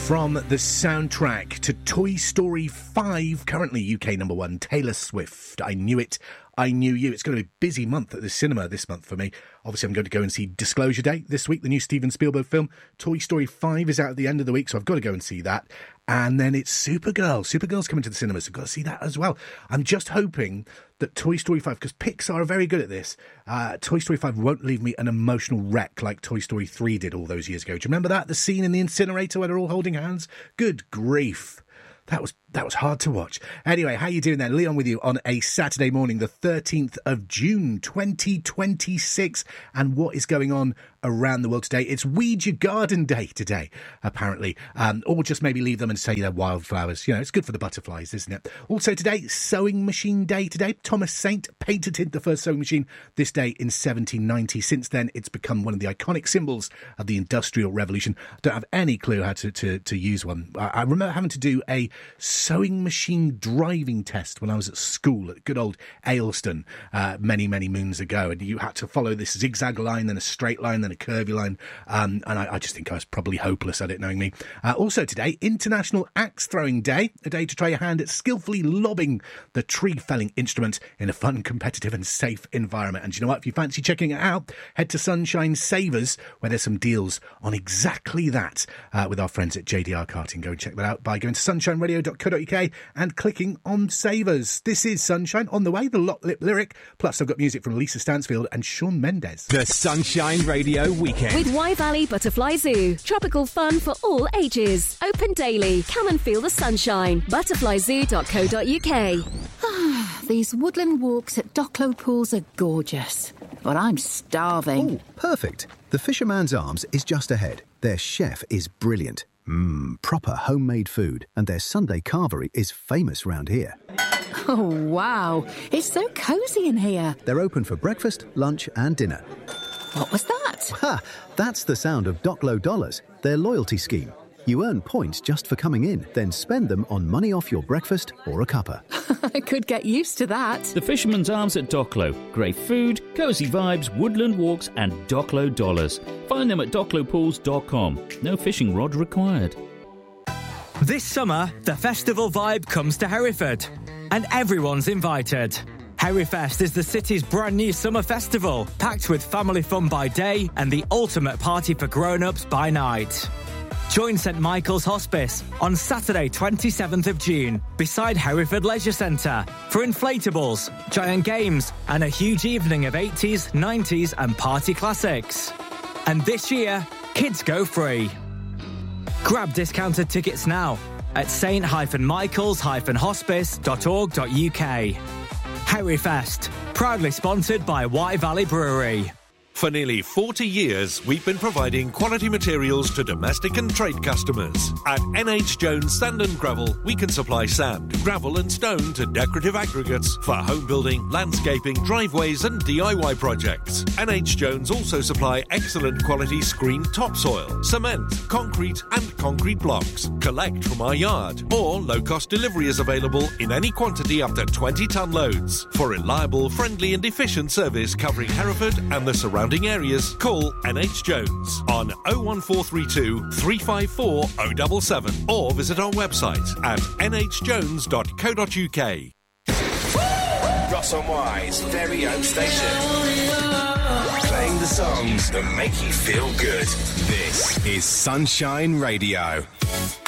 From the soundtrack to Toy Story 5, currently UK number 1, Taylor Swift. I Knew It, I Knew You. It's going to be a busy month at the cinema this month for me. Obviously, I'm going to go and see Disclosure Day this week, the new Steven Spielberg film. Toy Story 5 is out at the end of the week, so I've got to go and see that. And then it's Supergirl. Supergirl's coming to the cinemas, so I've got to see that as well. I'm just hoping that Toy Story 5, because Pixar are very good at this, Toy Story 5 won't leave me an emotional wreck like Toy Story 3 did all those years ago. Do you remember that? The scene in the incinerator where they're all holding hands? Good grief. That was hard to watch. Anyway, how you doing there? Leon with you on a Saturday morning, the 13th of June, 2026. And what is going on around the world today? It's Weed Your Garden Day today, apparently. Or just maybe leave them and say they're wildflowers. You know, it's good for the butterflies, isn't it? Also today, Sewing Machine Day today. Thomas Saint patented the first sewing machine this day in 1790. Since then, it's become one of the iconic symbols of the Industrial Revolution. I don't have any clue how to use one. I remember having to do a sewing machine driving test when I was at school at good old Ayleston many moons ago, and you had to follow this zigzag line, then a straight line, then a curvy line, and I just think I was probably hopeless at it, knowing me. Also today, International Axe Throwing Day, a day to try your hand at skillfully lobbing the tree felling instrument in a fun, competitive and safe environment. And you know what, if you fancy checking it out, head to Sunshine Savers, where there's some deals on exactly that with our friends at JDR Karting. Go and check that out by going to sunshineradio.co.uk and clicking on Savers. This is Sunshine on the way, the Lock Lip Lyric, plus I've got music from Lisa Stansfield and Shawn Mendes. The Sunshine Radio Weekend with Wye Valley Butterfly Zoo. Tropical fun for all ages. Open daily. Come and feel the sunshine. Butterflyzoo.co.uk. These woodland walks at Docklow Pools are gorgeous, but I'm starving. Oh, perfect. The Fisherman's Arms is just ahead. Their chef is brilliant. Proper homemade food, and their Sunday carvery is famous round here. Oh, wow. It's so cosy in here. They're open for breakfast, lunch and dinner. What was that? Ha! That's the sound of Docklow Dollars, their loyalty scheme. You earn points just for coming in, then spend them on money off your breakfast or a cuppa. I could get used to that. The Fisherman's Arms at Docklow. Great food, cosy vibes, woodland walks and Docklow dollars. Find them at docklowpools.com. No fishing rod required. This summer, the festival vibe comes to Hereford, and everyone's invited. Herefest is the city's brand new summer festival, packed with family fun by day and the ultimate party for grown-ups by night. Join St Michael's Hospice on Saturday 27th of June beside Hereford Leisure Centre for inflatables, giant games and a huge evening of 80s, 90s and party classics. And this year, kids go free. Grab discounted tickets now at st-michaels-hospice.org.uk. Herefest, proudly sponsored by Wye Valley Brewery. For nearly 40 years, we've been providing quality materials to domestic and trade customers. At NH Jones Sand and Gravel, we can supply sand, gravel and stone to decorative aggregates for home building, landscaping, driveways and DIY projects. NH Jones also supply excellent quality screened topsoil, cement, concrete and concrete blocks. Collect from our yard, or low-cost delivery is available in any quantity up to 20-tonne loads. For reliable, friendly and efficient service covering Hereford and the surrounding areas, call NH Jones on 01432 354 077 or visit our website at nhjones.co.uk. Ross and Wye's very own station. Playing the songs that make you feel good. This is Sunshine Radio.